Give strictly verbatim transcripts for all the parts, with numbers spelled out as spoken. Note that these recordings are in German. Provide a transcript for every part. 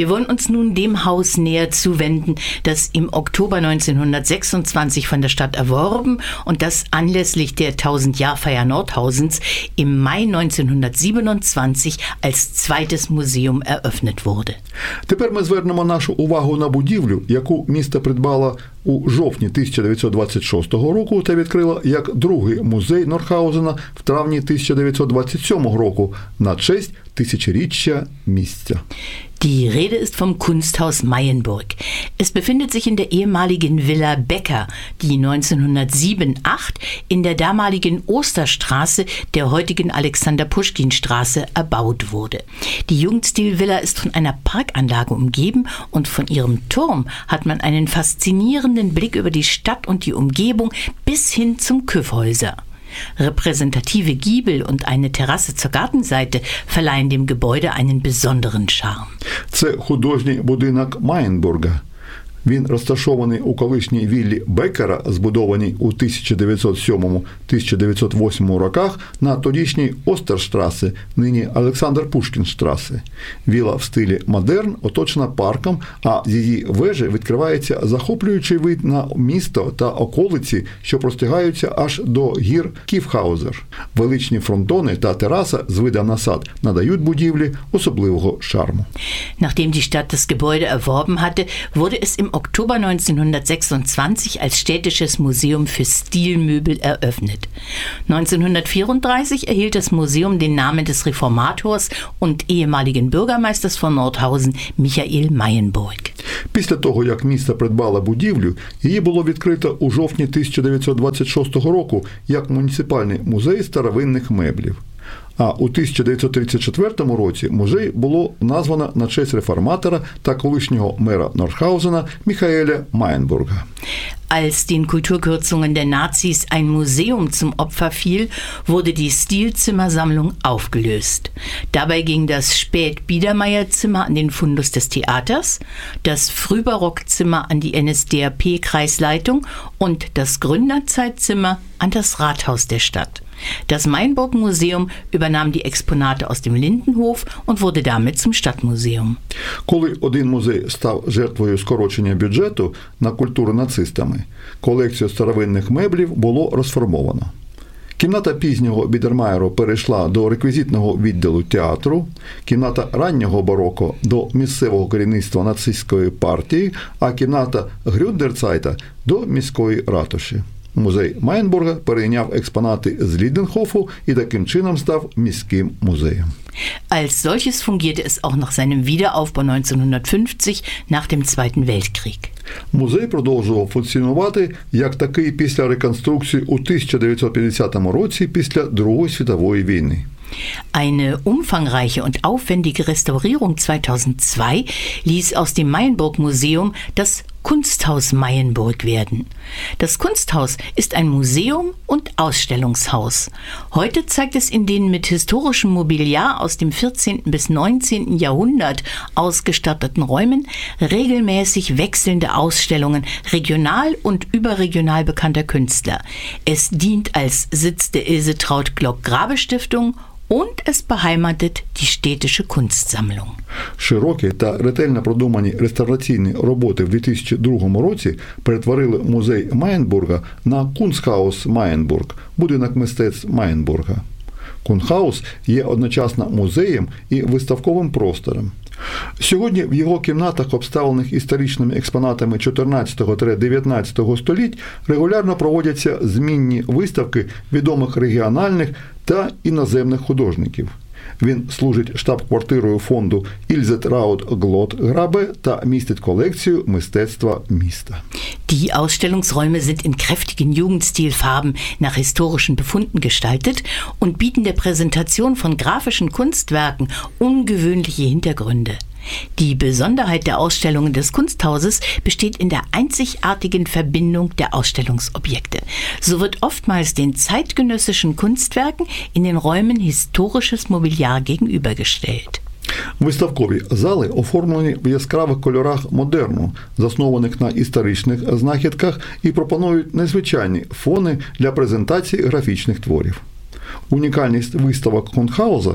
Wir wollen uns nun dem Haus näher zuwenden, das im Oktober neunzehnhundertsechsundzwanzig von der Stadt erworben und das anlässlich der tausend-Jahr-Feier Nordhausens im Mai neunzehnhundertsiebenundzwanzig als zweites Museum eröffnet wurde. Тепер ми звернемо нашу увагу на будівлю, яку місто придбало у жовтні тисяча дев'ятсот двадцять шостого року та відкрила як другий музей Нордхаузена в травні тисяча дев'ятсот двадцять сьомого року на честь тисячоріччя місця. Die Rede ist vom Kunsthaus Mayenburg. Es befindet sich in der ehemaligen Villa Becker, die neunzehnhundertsieben acht in der damaligen Osterstraße, der heutigen Alexander-Puschkin-Straße, erbaut wurde. Die Jugendstil-Villa ist von einer Parkanlage umgeben und von ihrem Turm hat man einen faszinierenden Blick über die Stadt und die Umgebung bis hin zum Kyffhäuser. Repräsentative Giebel und eine Terrasse zur Gartenseite verleihen dem Gebäude einen besonderen Charme. Це художній будинок Маєнбурга. Він розташований у колишній віллі Беккера, збудованій у тисяча дев'ятсот сьомому - тисяча дев'ятсот восьмому роках на тодішній Остерштрасе, нині Олександр-Пушкін-штрасе. Вілла в стилі модерн, оточена парком, а з її вежі відкривається захоплюючий вид на місто та околиці, що простягаються аж до гір Кіфхаузер. Величні фронтони та тераса з видом на сад надають будівлі особливого шарму. Nachdem die Stadt das Gebäude erworben hatte, wurde es im Oktober neunzehnhundertsechsundzwanzig als städtisches Museum für Stilmöbel eröffnet. neunzehnhundertvierunddreißig erhielt das Museum den Namen des Reformators und ehemaligen Bürgermeisters von Nordhausen Michael Mayenburg. Після того, як місто придбало будівлю, її було відкрито у жовтні тисяча дев'ятсот двадцять шостого року як муніципальний музей старовинних меблів. А у тисяча дев'ятсот тридцять четвертому році музей було названо на честь реформатора та колишнього мера Нордхаузена Міхаеля Маєнбурга. Als den Kulturkürzungen der Nazis ein Museum zum Opfer fiel, wurde die Stilzimmersammlung aufgelöst. Dabei ging das Spät-Biedermeier-Zimmer an den Fundus des Theaters, das Frühbarockzimmer an die N S D A P-Kreisleitung und das Gründerzeitzimmer an das Rathaus der Stadt. Das Mayenburg-Museum übernahm die Exponate aus dem Lindenhof und wurde damit zum Stadtmuseum. Коли один музей став жертвою скорочення бюджету на культуру нацистами, колекцію старовинних меблів було розформовано. Кімната пізнього Бідермайеру перейшла до реквізитного відділу театру, кімната раннього бароко – до місцевого керівництва нацистської партії, а кімната Грюндерцайта – до міської ратуші. Музей Маєнбурга перейняв експонати з Ліденхофу і таким чином став міським музеєм. Als solches fungierte es auch nach seinem Wiederaufbau neunzehnhundertfünfzig nach dem Zweiten Weltkrieg. Музей продовжував функціонувати як такий після реконструкції у тисяча дев'ятсот п'ятдесятому році після Другої світової війни. Eine umfangreiche und aufwendige Restaurierung zweitausendzwei ließ aus dem Mayenburg-Museum das Kunsthaus Mayenburg werden. Das Kunsthaus ist ein Museum und Ausstellungshaus. Heute zeigt es in den mit historischem Mobiliar aus dem vierzehnten bis neunzehnten Jahrhundert ausgestatteten Räumen regelmäßig wechselnde Ausstellungen regional und überregional bekannter Künstler. Es dient als Sitz der Ilse Traut-Glock-Grabe-Stiftung und es beheimatet die städtische Kunstsammlung. Широкі та ретельно продумані реставраційні роботи в дві тисячі другому році перетворили музей Маєнбурга на Кунстхаус Маєнбург, будинок мистецтв Маєнбурга. Кунстхаус є одночасно музеєм і виставковим простором. Сьогодні в його кімнатах, обставлених історичними експонатами чотирнадцятого-дев'ятнадцятого століть, регулярно проводяться змінні виставки відомих регіональних та іноземних художників. Він служить штаб-квартирою фонду Ilse Traut-Glock-Grabe та містить колекцію мистецтва міста. Die Ausstellungsräume sind in kräftigen Jugendstilfarben nach historischen Befunden gestaltet und bieten der Präsentation von grafischen Kunstwerken ungewöhnliche Hintergründe. Die Besonderheit der Ausstellungen des Kunsthauses besteht in der einzigartigen Verbindung der Ausstellungsobjekte. So wird oftmals den zeitgenössischen Kunstwerken in den Räumen historisches Mobiliar gegenübergestellt. Виставкові зали оформлені в яскравих кольорах модерну, заснованих на історичних знахідках, і пропонують незвичайні фони для презентації графічних творів. Унікальність виставок Кунстхауза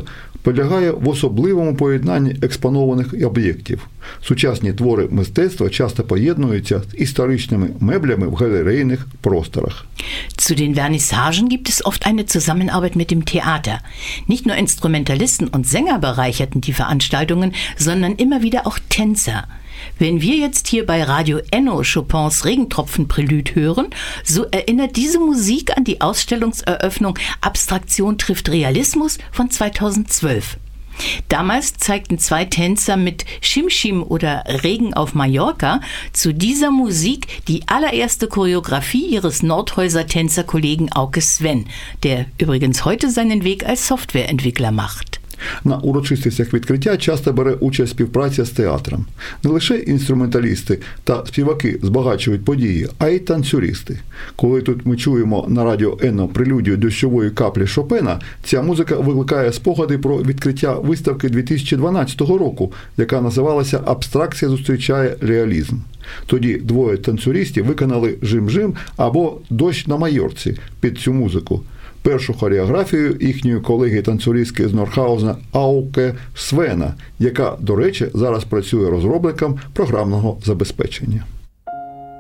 полягає в особливому поєднанні експонованих об'єктів. Сучасні твори мистецтва часто поєднуються з історичними меблями в галерейних просторах. Zu den Vernissagen gibt es oft eine Zusammenarbeit mit dem Theater. Nicht nur Instrumentalisten und Sänger bereicherten die Veranstaltungen, sondern immer wieder auch Tänzer. Wenn wir jetzt hier bei Radio Enno Chopins Regentropfen-Prälud hören, so erinnert diese Musik an die Ausstellungseröffnung Abstraktion trifft Realismus von zweitausendzwölf. Damals zeigten zwei Tänzer mit Schimschim oder Regen auf Mallorca zu dieser Musik die allererste Choreografie ihres Nordhäuser Tänzerkollegen Auke Sven, der übrigens heute seinen Weg als Softwareentwickler macht. На урочистостях відкриття часто бере участь співпраця з театром. Не лише інструменталісти та співаки збагачують події, а й танцюристи. Коли тут ми чуємо на радіо Енно прелюдію дощової каплі Шопена, ця музика викликає спогади про відкриття виставки дві тисячі дванадцятого року, яка називалася «Абстракція зустрічає реалізм». Тоді двоє танцюристів виконали «Жим-жим» або «Дощ на Майорці» під цю музику. Першу хореографію їхньої колеги-танцюристки з Нордхаузена Ауке Свена, яка, до речі, зараз працює розробником програмного забезпечення.